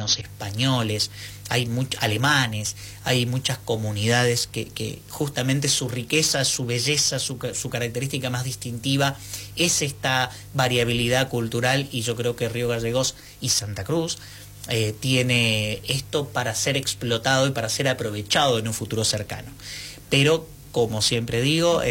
argentinos, españoles, hay alemanes, hay muchas comunidades que justamente su riqueza, su belleza, su característica más distintiva es esta variabilidad cultural, y yo creo que Río Gallegos y Santa Cruz tiene esto para ser explotado y para ser aprovechado en un futuro cercano. Pero, como siempre digo,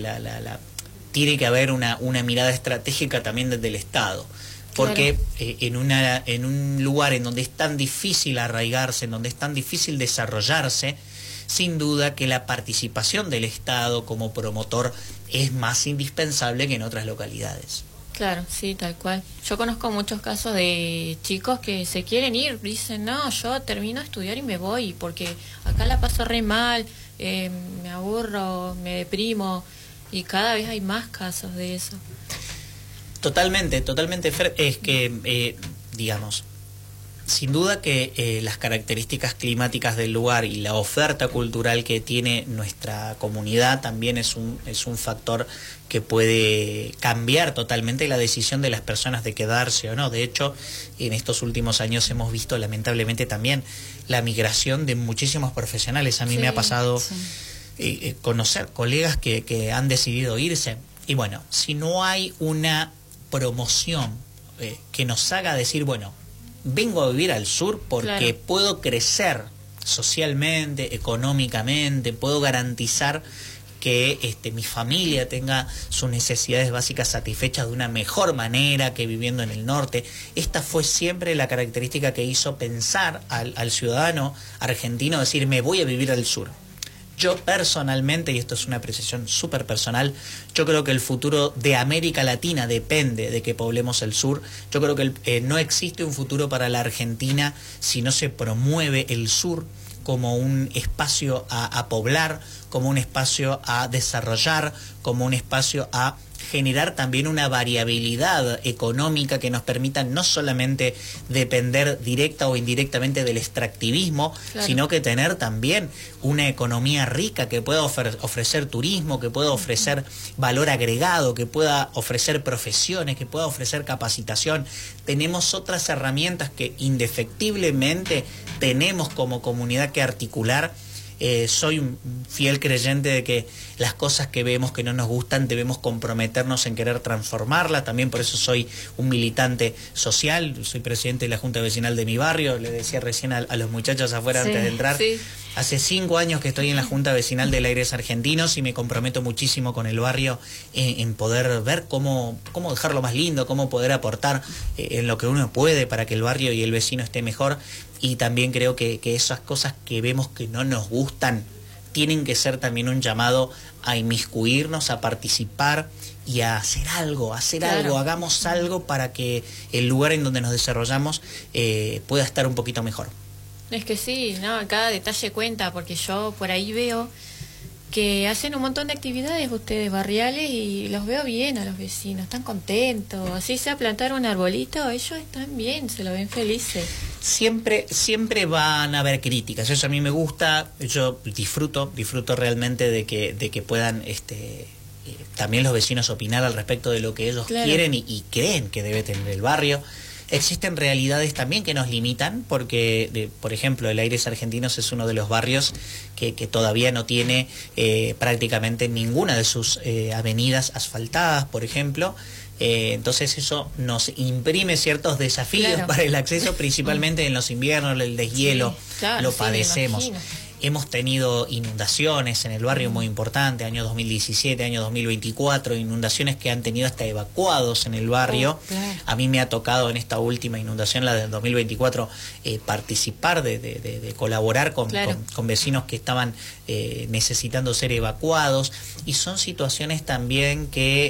tiene que haber una mirada estratégica también desde el Estado. Porque claro, en un lugar en donde es tan difícil arraigarse, en donde es tan difícil desarrollarse, sin duda que la participación del Estado como promotor es más indispensable que en otras localidades. Claro, sí, tal cual. Yo conozco muchos casos de chicos que se quieren ir, dicen, no, yo termino de estudiar y me voy, porque acá la paso re mal, me aburro, me deprimo, y cada vez hay más casos de eso. Totalmente, Fer, es que, digamos, sin duda que las características climáticas del lugar y la oferta cultural que tiene nuestra comunidad también es un factor que puede cambiar totalmente la decisión de las personas de quedarse o no. De hecho, en estos últimos años hemos visto lamentablemente también la migración de muchísimos profesionales. A mí me ha pasado conocer colegas que han decidido irse. Y bueno, si no hay una promoción que nos haga decir, bueno, vengo a vivir al sur porque puedo crecer socialmente, económicamente, puedo garantizar que mi familia tenga sus necesidades básicas satisfechas de una mejor manera que viviendo en el norte. Esta fue siempre la característica que hizo pensar al ciudadano argentino, decir, me voy a vivir al sur. Yo personalmente, y esto es una apreciación súper personal, yo creo que el futuro de América Latina depende de que poblemos el sur. Yo creo que no existe un futuro para la Argentina si no se promueve el sur como un espacio a poblar, como un espacio a desarrollar, como un espacio a generar también una variabilidad económica que nos permita no solamente depender directa o indirectamente del extractivismo, sino que tener también una economía rica que pueda ofrecer turismo, que pueda ofrecer valor agregado, que pueda ofrecer profesiones, que pueda ofrecer capacitación. Tenemos otras herramientas que indefectiblemente tenemos como comunidad que articular. Soy un fiel creyente de que las cosas que vemos que no nos gustan debemos comprometernos en querer transformarlas. También por eso soy un militante social, soy presidente de la Junta Vecinal de mi barrio. Le decía recién a los muchachos afuera antes de entrar, hace 5 años que estoy en la Junta Vecinal del Aires Argentinos y me comprometo muchísimo con el barrio en poder ver cómo dejarlo más lindo, cómo poder aportar en lo que uno puede para que el barrio y el vecino esté mejor. Y también creo que esas cosas que vemos que no nos gustan tienen que ser también un llamado a inmiscuirnos, a participar y a hacer algo, hagamos algo para que el lugar en donde nos desarrollamos pueda estar un poquito mejor. Es que sí, no, cada detalle cuenta, porque yo por ahí veo que hacen un montón de actividades ustedes barriales y los veo bien a los vecinos, están contentos, así sea plantar un arbolito, ellos están bien, se lo ven felices. Siempre van a haber críticas, eso a mí me gusta, yo disfruto realmente de que puedan también los vecinos opinar al respecto de lo que ellos quieren y creen que debe tener el barrio. Existen realidades también que nos limitan, porque, por ejemplo, el Aires Argentinos es uno de los barrios que todavía no tiene prácticamente ninguna de sus avenidas asfaltadas, por ejemplo. Entonces eso nos imprime ciertos desafíos para el acceso, principalmente en los inviernos, el deshielo, lo padecemos. Hemos tenido inundaciones en el barrio muy importantes, año 2017, año 2024, inundaciones que han tenido hasta evacuados en el barrio. A mí me ha tocado en esta última inundación, la del 2024, participar de colaborar con vecinos que estaban necesitando ser evacuados. Y son situaciones también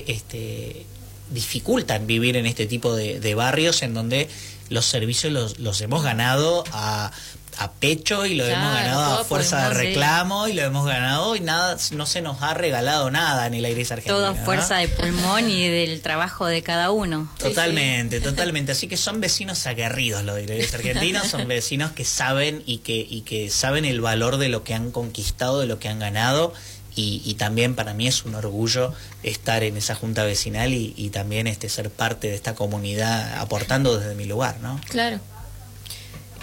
que dificultan vivir en este tipo de barrios en donde los servicios los hemos ganado a pecho y lo hemos ganado a fuerza de reclamo y lo hemos ganado y nada, no se nos ha regalado nada en el Aires Argentino. Todo fuerza de pulmón y del trabajo de cada uno. Totalmente. Así que son vecinos aguerridos los del Aires Argentinos, son vecinos que saben y que saben el valor de lo que han conquistado, de lo que han ganado. Y también para mí es un orgullo estar en esa junta vecinal y también ser parte de esta comunidad aportando desde mi lugar, ¿no? Claro.